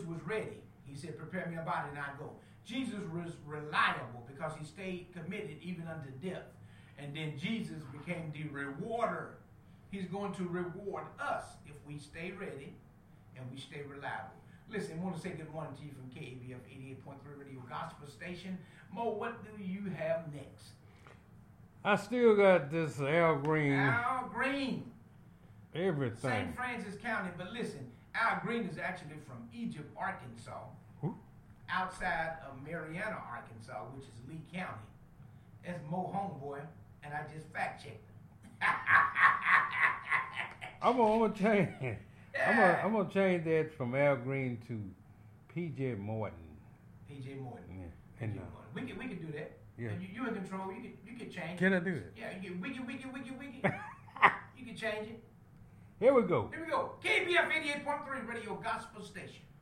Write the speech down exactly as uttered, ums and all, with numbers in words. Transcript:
was ready. He said, prepare me a body and I go. Jesus was reliable because he stayed committed even unto death. And then Jesus became the rewarder. He's going to reward us if we stay ready and we stay reliable. Listen, I want to say good morning to you from K A B F eighty-eight point three Radio Gospel Station. Mo, what do you have next? I still got this Al Green. Al Green. Everything. Saint Francis County. But listen, Al Green is actually from Egypt, Arkansas. Who? Outside of Marianna, Arkansas, which is Lee County. That's Mo Homeboy, and I just fact checked him. I'm gonna change. I'm gonna, I'm gonna change that from Al Green to P J Morton. P J Morton. Yeah. And P J uh, Morton. We can we can do that. yeah. You you in control. You can you can change. Can it. I do it? Yeah. You can wiki wiki wiki wiki. You can change it. Here we go. Here we go. K B F eighty-eight point three Radio Gospel Station.